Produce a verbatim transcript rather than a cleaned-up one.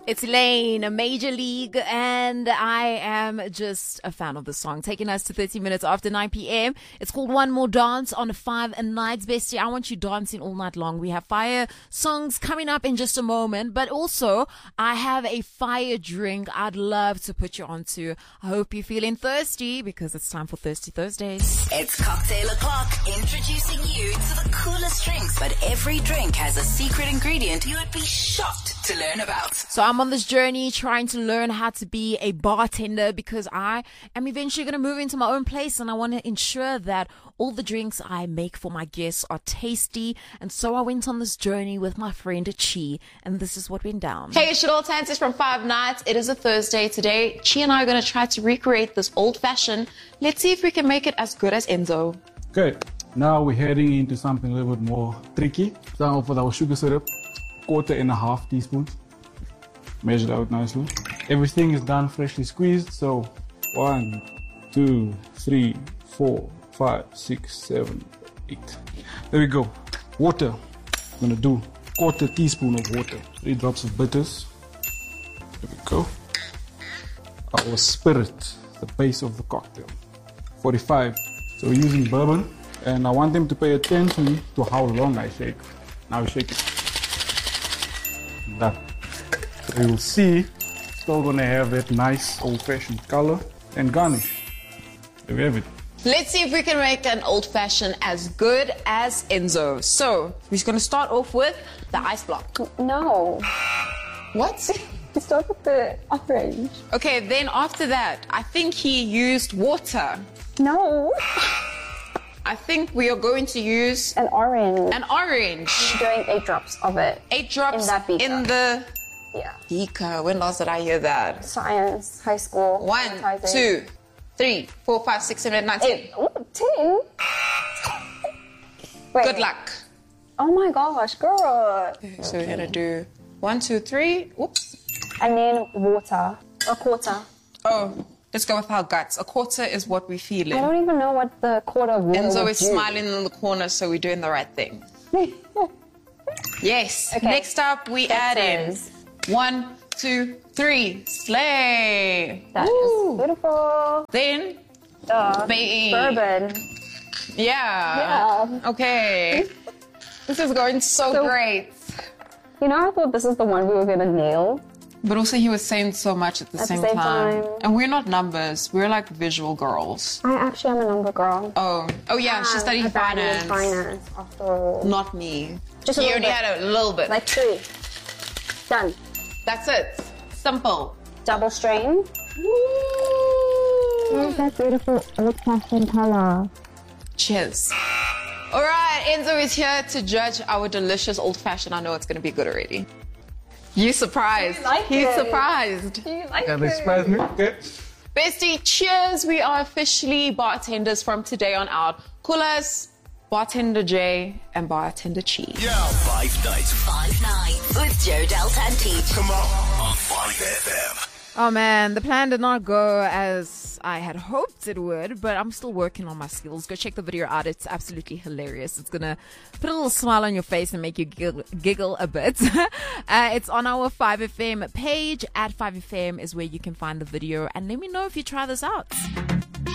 It's Elaine, a Major League, and I am just a fan of the song. Taking us to thirty minutes after nine p.m. It's called One More Dance on Five Nights. Bestie, I want you dancing all night long. We have fire songs coming up in just a moment, but also I have a fire drink I'd love to put you onto. I hope you're feeling thirsty because it's time for Thirsty Thursdays. It's Cocktail O'Clock, introducing you to the coolest drinks, but every drink has a secret ingredient you would be shocked to learn about. So I'm on this journey trying to learn how to be a bartender because I am eventually going to move into my own place and I want to ensure that all the drinks I make for my guests are tasty. And so I went on this journey with my friend Chi, and this is what went down. Hey, it's Shadol Tantis from Five Nights. It is a Thursday today. Chi and I are going to try to recreate this old fashioned. Let's see if we can make it as good as Enzo. Okay, now we're heading into something a little bit more tricky. Start off with our sugar syrup, quarter and a half teaspoons. Measure it out nicely. Everything is done freshly squeezed, so one, two, three, four, five, six, seven, eight. There we go. Water. I'm gonna do quarter teaspoon of water. Three drops of bitters. There we go. Our spirit, the base of the cocktail. forty-five. So we're using bourbon, and I want them to pay attention to how long I shake. Now we shake it. Done. So you'll see, still gonna have that nice old-fashioned color and garnish. There we have it. Let's see if we can make an old fashioned as good as Enzo. So, we're going to start off with the ice block. No. What? Start with the orange. Okay, then after that, I think he used water. No. I think we are going to use An orange. an orange. I'm doing eight drops of it. Eight drops In that beaker. in the Yeah. beaker. When last did I hear that? Science, high school. One, advertising. two, three, four, five, six, seven, eight, nine, ten. Eight. Ooh, ten. Wait. Good luck. Oh my gosh, girl. So we're gonna do one, two, three. Whoops. And then water. A quarter. Oh, let's go with our guts. A quarter is what we're I feeling. don't even know what the quarter of water Enzo would is do. smiling in the corner, so we're doing the right thing. Yes. Okay. Next up, we add in Bitters. one, two, three. Slay. That Woo. is beautiful. Then, Uh, Babe. bourbon. yeah. Yeah. Okay. This is going so, So- great. You know, I thought this is the one we were going to nail. But also, he was saying so much at the, At the same, same time. time. And we're not numbers. We're like visual girls. I actually am a number girl. Oh, oh yeah, she I'm studied a baddie in finance. finance, after all. Not me. Just a he little only bit. had a little bit. Like three. Done. That's it. Simple. Double strain. Where's that beautiful old-fashioned color? Cheers. All right, Enzo is here to judge our delicious old-fashioned. I know it's going to be good already. You surprised. You like He's it. surprised. Do you like Yeah, it? they surprised me. Okay. Bestie, cheers. We are officially bartenders from today on out. Call us Bartender J and Bartender Chi. Yeah. Five Nights. Five Nights. With Joe Delta and Teach. Come on. On five F M. Oh man, the plan did not go as I had hoped it would, but I'm still working on my skills. Go check the video out. It's absolutely hilarious. It's going to put a little smile on your face and make you giggle, giggle a bit. uh, it's on our five F M page. At five F M is where you can find the video. And let me know if you try this out.